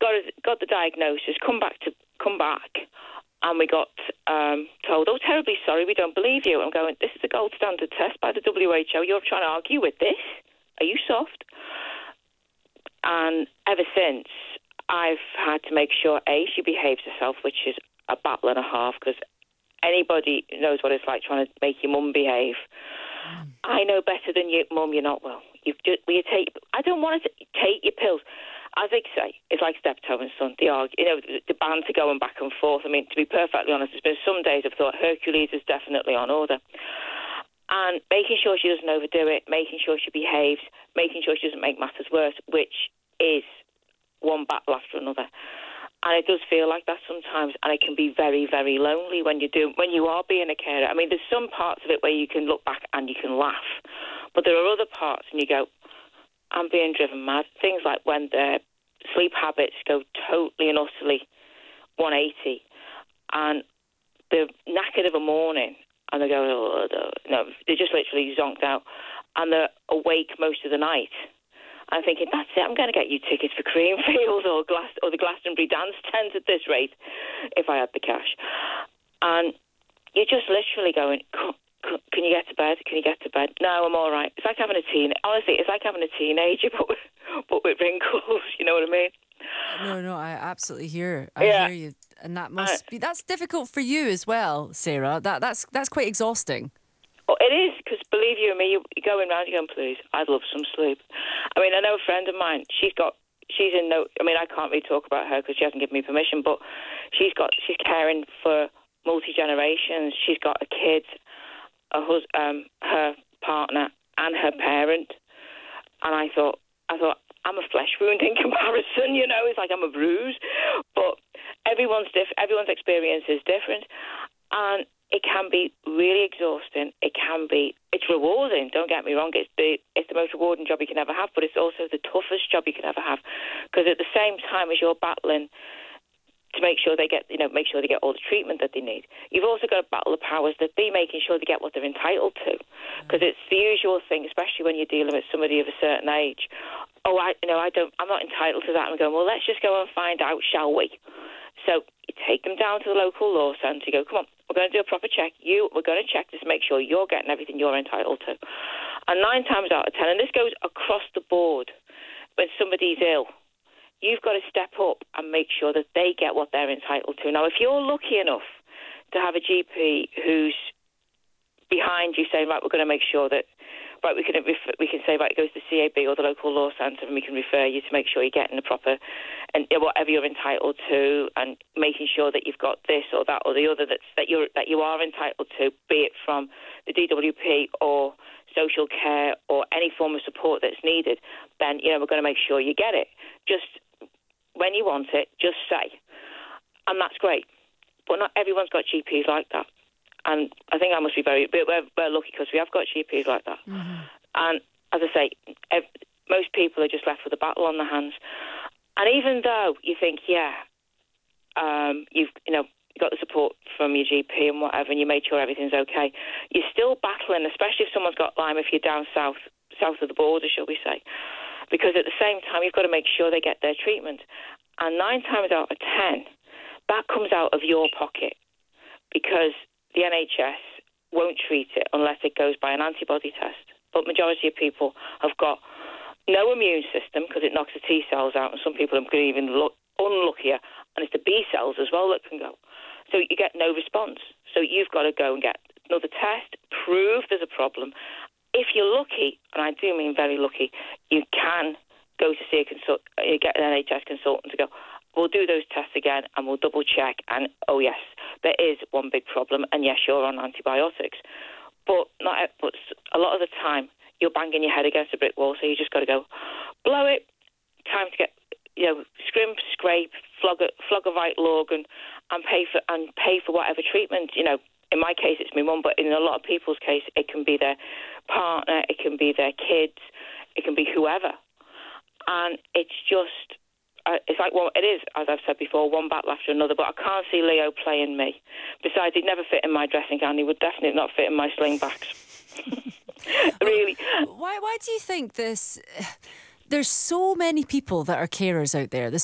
got the diagnosis, come back, and we got told, oh, terribly sorry, we don't believe you. I'm going, this is a gold standard test by the WHO. You're trying to argue with this? Are you soft? And ever since, I've had to make sure, A, she behaves herself, which is a battle and a half, because anybody knows what it's like trying to make your mum behave. I know better than you, Mum, you're not well. I don't want to take your pills. As they say, it's like steptoe and son. They argue, the banter going back and forth. I mean, to be perfectly honest, there's been some days I've thought Hercules is definitely on order. And making sure she doesn't overdo it, making sure she behaves, making sure she doesn't make matters worse, which is one battle after another. And it does feel like that sometimes, and it can be very, very lonely when you are being a carer. I mean, there's some parts of it where you can look back and you can laugh, but there are other parts and you go, I'm being driven mad. Things like when their sleep habits go totally and utterly 180, and they're knackered of a morning, and they go, oh, no, they're just literally zonked out, and they're awake most of the night. I'm thinking, that's it, I'm going to get you tickets for Creamfields or the Glastonbury dance tent at this rate, if I had the cash. And you're just literally going, can you get to bed? Can you get to bed? No, I'm all right. It's like having honestly, it's like having a teenager, but with wrinkles, you know what I mean? No, I absolutely hear you. And that must be, that's difficult for you as well, Sarah. That's quite exhausting. Oh, it is, because believe you me, you're going round, you're going, please, I'd love some sleep. I mean, I know a friend of mine, I can't really talk about her because she hasn't given me permission, but she's caring for multi-generations. She's got a kid, her partner, and her parent. And I thought, I'm a flesh wound in comparison, it's like I'm a bruise. But everyone's experience is different. And it can be really exhausting. It's rewarding, don't get me wrong. It's the most rewarding job you can ever have, but it's also the toughest job you can ever have. Because at the same time as you're battling to make sure they get all the treatment that they need, you've also got to battle the powers that be, making sure they get what they're entitled to. Because it's the usual thing, especially when you're dealing with somebody of a certain age. Oh, I'm not entitled to that. I'm going, well, let's just go and find out, shall we? So you take them down to the local law centre. You go, come on, we're going to do a proper check. We're going to check this, make sure you're getting everything you're entitled to. And 9 times out of 10, and this goes across the board, when somebody's ill, you've got to step up and make sure that they get what they're entitled to. Now, if you're lucky enough to have a GP who's behind you saying, right, we're going to make sure that, right, we can say, right, it goes to the CAB or the local law centre, and we can refer you to make sure you're getting the proper, and whatever you're entitled to, and making sure that you've got this or that or the other that you are entitled to, be it from the DWP or social care or any form of support that's needed. Then we're going to make sure you get it. Just when you want it, just say, and that's great. But not everyone's got GPs like that. And I think I must be we're lucky because we have got GPs like that. Mm-hmm. And as I say, most people are just left with a battle on their hands. And even though you think, you've got the support from your GP and whatever, and you made sure everything's okay, you're still battling, especially if someone's got Lyme, if you're down south of the border, shall we say. Because at the same time, you've got to make sure they get their treatment. And 9 times out of 10, that comes out of your pocket, because the NHS won't treat it unless it goes by an antibody test. But majority of people have got no immune system because it knocks the T cells out, and some people are even unluckier, and it's the B cells as well that can go. So you get no response. So you've got to go and get another test, prove there's a problem. If you're lucky, and I do mean very lucky, you can go to see get an NHS consultant to go, we'll do those tests again and we'll double check, and oh yes, there is one big problem, and yes, you're on antibiotics. But a lot of the time you're banging your head against a brick wall, so you just got to go, blow it, time to get, scrimp, scrape, flog a vital organ, and pay for whatever treatment. In my case, it's my mum, but in a lot of people's case, it can be their partner, it can be their kids, it can be whoever. And it's just, it's like, well, it is, as I've said before, one battle after another, but I can't see Leo playing me. Besides, he'd never fit in my dressing gown. He would definitely not fit in my slingbacks. Really. Why do you think this... There's so many people that are carers out there. There's